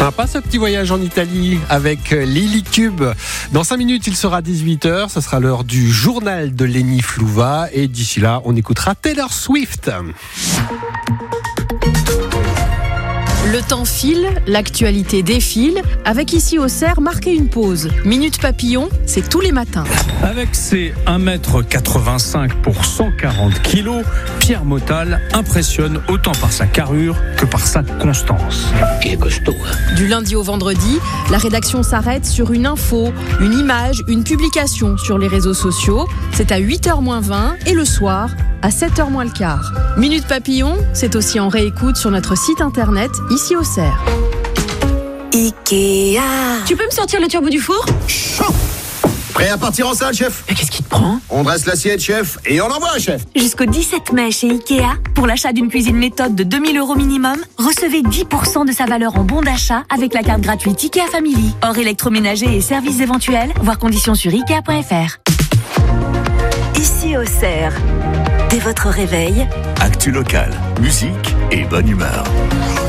Sympa ce petit voyage en Italie avec Lily Cube. Dans 5 minutes, il sera 18h. Ce sera l'heure du journal de Lénie Flouva. Et d'ici là, on écoutera Taylor Swift. Le temps file, l'actualité défile. Avec ici au Cerf, marquez une pause. Minute Papillon, c'est tous les matins. Avec ses 1m85 pour 140 kg, Pierre Motal impressionne autant par sa carrure que par sa constance. Il est costaud. Du lundi au vendredi, la rédaction s'arrête sur une info, une image, une publication sur les réseaux sociaux. C'est à 8h-20 et le soir, à 7h-15. Minute Papillon, c'est aussi en réécoute sur notre site internet, ici au Cerf. Ikea. Tu peux me sortir le turbo du four ? Chaud. Prêt à partir en salle, chef ? Mais qu'est-ce qui te prend ? On dresse l'assiette, chef, et on envoie, chef. Jusqu'au 17 mai chez Ikea, pour l'achat d'une cuisine méthode de 2 000 € minimum, recevez 10% de sa valeur en bon d'achat avec la carte gratuite Ikea Family. Hors électroménager et services éventuels, voir conditions sur Ikea.fr. Ici au Cerf, dès votre réveil, actu locale, musique et bonne humeur.